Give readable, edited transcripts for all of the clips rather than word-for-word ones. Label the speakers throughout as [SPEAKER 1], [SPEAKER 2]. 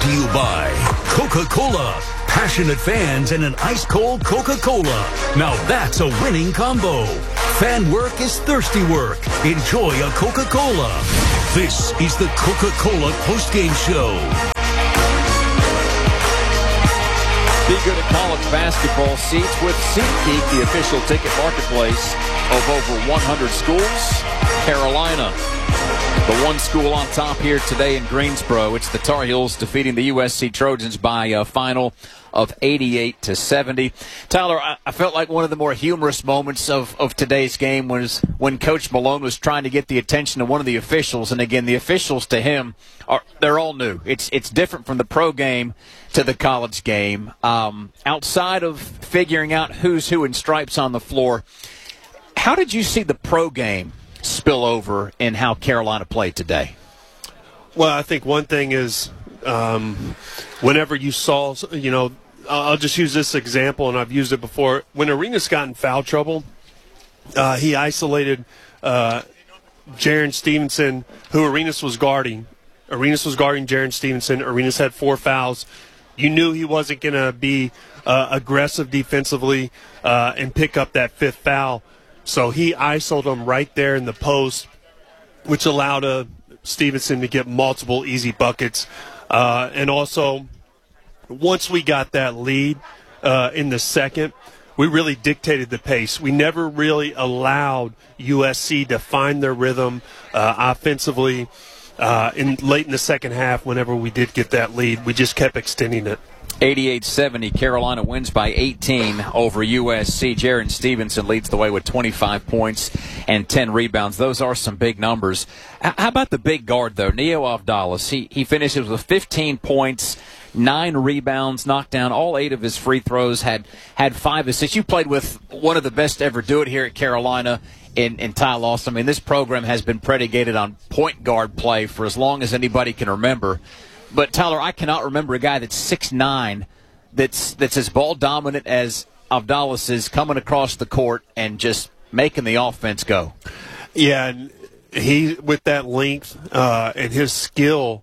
[SPEAKER 1] to you by Coca-Cola. Passionate fans and an ice-cold Coca-Cola. Now that's a winning combo. Fan work is thirsty work. Enjoy a Coca-Cola. This is the Coca-Cola postgame show.
[SPEAKER 2] Be good at college basketball seats with SeatGeek, the official ticket marketplace of over 100 schools. Carolina, the one school on top here today in Greensboro. It's the Tar Heels defeating the USC Trojans by a final of 88-70. Tyler, I felt like one of the more humorous moments of today's game was when Coach Malone was trying to get the attention of one of the officials. And again, the officials to him, they're all new. It's different from the pro game to the college game. Outside of figuring out who's who in stripes on the floor, how did you see the pro game spill over in how Carolina played today?
[SPEAKER 3] Well, I think one thing is whenever you saw, I'll just use this example, and I've used it before. When Arenas got in foul trouble, he isolated Jaren Stevenson, who Arenas was guarding. Arenas was guarding Jaren Stevenson. Arenas had 4 fouls. You knew he wasn't going to be aggressive defensively and pick up that 5th foul. So he isolated him right there in the post, which allowed Stevenson to get multiple easy buckets. And also, once we got that lead in the second, we really dictated the pace. We never really allowed USC to find their rhythm offensively late in the second half. Whenever we did get that lead, we just kept extending it.
[SPEAKER 2] 88-70, Carolina wins by 18 over USC. Jaren Stevenson leads the way with 25 points and 10 rebounds. Those are some big numbers. How about the big guard, though, Neo Avdalas? He finishes with 15 points, 9 rebounds, knocked down all 8 of his free throws, had 5 assists. You played with one of the best to ever do it here at Carolina in Ty Lawson. I mean, this program has been predicated on point guard play for as long as anybody can remember. But, Tyler, I cannot remember a guy that's 6'9", that's as ball dominant as Avdalas is, coming across the court and just making the offense go.
[SPEAKER 3] Yeah, and he, with that length and his skill,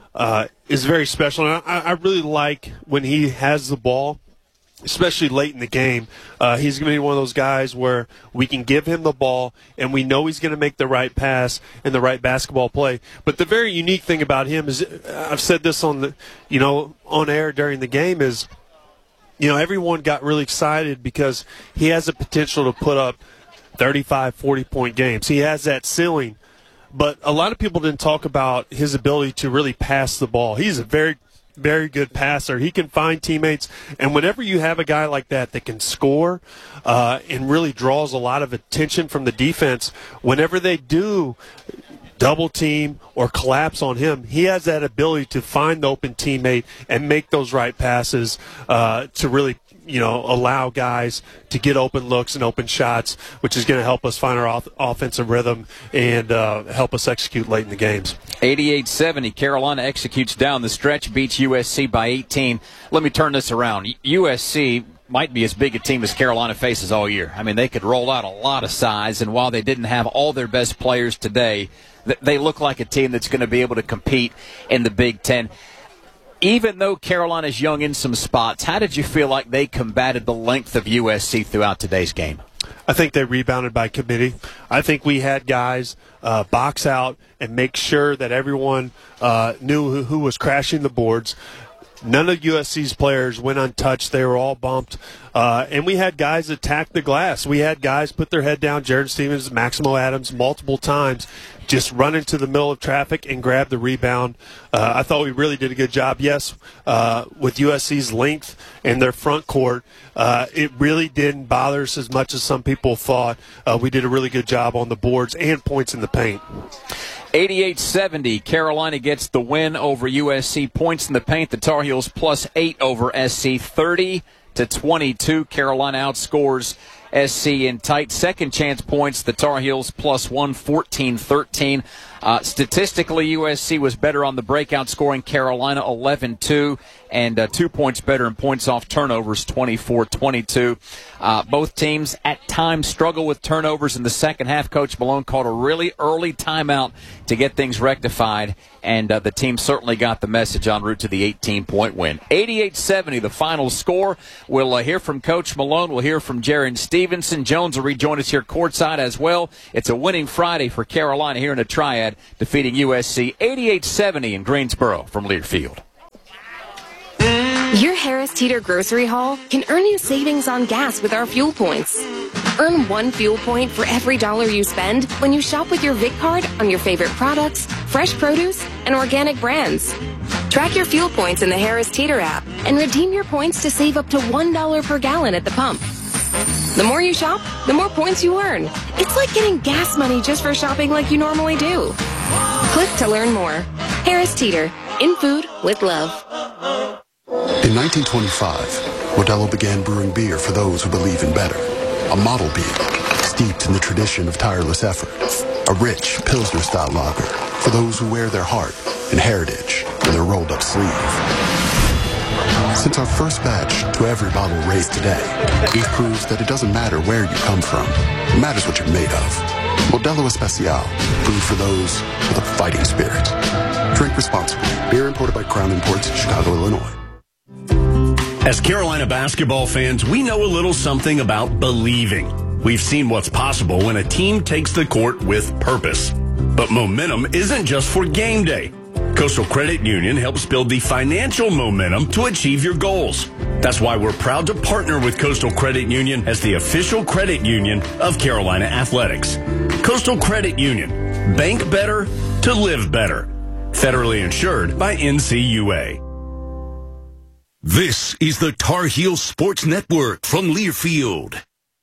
[SPEAKER 3] is very special. And I really like when he has the ball, especially late in the game. He's going to be one of those guys where we can give him the ball and we know he's going to make the right pass and the right basketball play. But the very unique thing about him is, I've said this on air during the game, is, everyone got really excited because he has the potential to put up 35, 40-point games. He has that ceiling. But a lot of people didn't talk about his ability to really pass the ball. He's a very good passer. He can find teammates, and whenever you have a guy like that can score and really draws a lot of attention from the defense, whenever they do double team or collapse on him, he has that ability to find the open teammate and make those right passes to really allow guys to get open looks and open shots, which is going to help us find our offensive rhythm and help us execute late in the games.
[SPEAKER 2] 88-70, Carolina executes down the stretch, beats USC by 18. Let me turn this around. USC might be as big a team as Carolina faces all year. I mean, they could roll out a lot of size, and while they didn't have all their best players today, they look like a team that's going to be able to compete in the Big Ten. Even though Carolina's young in some spots, how did you feel like they combated the length of USC throughout today's game?
[SPEAKER 3] I think they rebounded by committee. I think we had guys box out and make sure that everyone knew who was crashing the boards. None of USC's players went untouched. They were all bumped. And we had guys attack the glass. We had guys put their head down, Jared Stevens, Maximo Adams, multiple times, just run into the middle of traffic and grab the rebound. I thought we really did a good job. Yes, with USC's length and their front court, it really didn't bother us as much as some people thought. We did a really good job on the boards and points in the paint.
[SPEAKER 2] 88-70, Carolina gets the win over USC. Points in the paint, the Tar Heels +8 over SC, 30-22. Carolina outscores SC in tight second chance points. The Tar Heels +1, 14-13. Statistically, USC was better on the breakout, scoring Carolina 11-2, and 2 points better in points off turnovers, 24-22. Both teams at times struggle with turnovers in the second half. Coach Malone called a really early timeout to get things rectified, and the team certainly got the message en route to the 18-point win. 88-70, the final score. We'll hear from Coach Malone. We'll hear from Jaron Stevenson. Jones will rejoin us here courtside as well. It's a winning Friday for Carolina here in the Triad, defeating USC 88-70 in Greensboro from Learfield.
[SPEAKER 4] Your Harris Teeter grocery haul can earn you savings on gas with our fuel points. Earn 1 fuel point for every $1 you spend when you shop with your Vic card on your favorite products, fresh produce, and organic brands. Track your fuel points in the Harris Teeter app and redeem your points to save up to $1 per gallon at the pump. The more you shop, the more points you earn. It's like getting gas money just for shopping like you normally do. Click to learn more. Harris Teeter, in food with love.
[SPEAKER 5] In 1925, Modelo began brewing beer for those who believe in better. A model beer, steeped in the tradition of tireless effort. A rich Pilsner-style lager for those who wear their heart and heritage in their rolled-up sleeve. Since our first batch to every bottle raised today, we've proved that it doesn't matter where you come from. It matters what you're made of. Modelo Especial, brewed for those with a fighting spirit. Drink responsibly. Beer imported by Crown Imports, Chicago, Illinois.
[SPEAKER 6] As Carolina basketball fans, we know a little something about believing. We've seen what's possible when a team takes the court with purpose. But momentum isn't just for game day. Coastal Credit Union helps build the financial momentum to achieve your goals. That's why we're proud to partner with Coastal Credit Union as the official credit union of Carolina Athletics. Coastal Credit Union. Bank better to live better. Federally insured by NCUA.
[SPEAKER 1] This is the Tar Heel Sports Network from Learfield.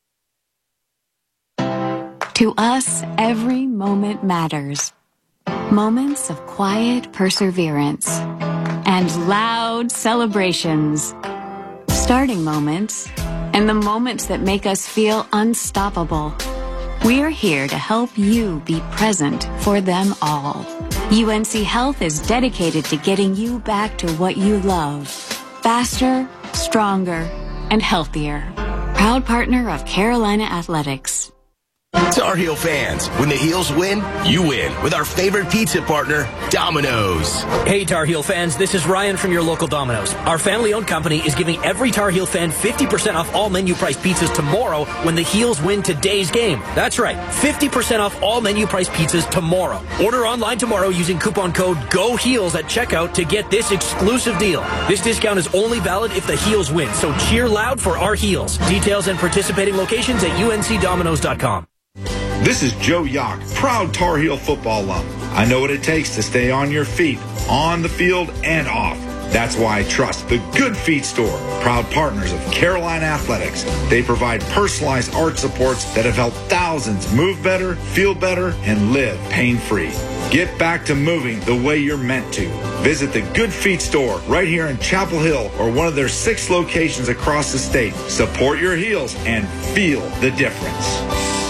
[SPEAKER 7] To us, every moment matters. Moments of quiet perseverance and loud celebrations. Starting moments and the moments that make us feel unstoppable. We're here to help you be present for them all. UNC Health is dedicated to getting you back to what you love. Faster, stronger, and healthier. Proud partner of Carolina Athletics.
[SPEAKER 8] Tar Heel fans, when the Heels win, you win with our favorite pizza partner, Domino's.
[SPEAKER 9] Hey Tar Heel fans, this is Ryan from your local Domino's. Our family-owned company is giving every Tar Heel fan 50% off all menu price pizzas tomorrow when the Heels win today's game. That's right, 50% off all menu price pizzas tomorrow. Order online tomorrow using coupon code GOHEELS at checkout to get this exclusive deal. This discount is only valid if the Heels win, so cheer loud for our Heels. Details and participating locations at uncdominoes.com.
[SPEAKER 10] This is Joe Yock, proud Tar Heel football alum. I know what it takes to stay on your feet, on the field and off. That's why I trust the Good Feet Store, proud partners of Carolina Athletics. They provide personalized arch supports that have helped thousands move better, feel better, and live pain-free. Get back to moving the way you're meant to. Visit the Good Feet Store right here in Chapel Hill or one of their 6 locations across the state. Support your heels and feel the difference.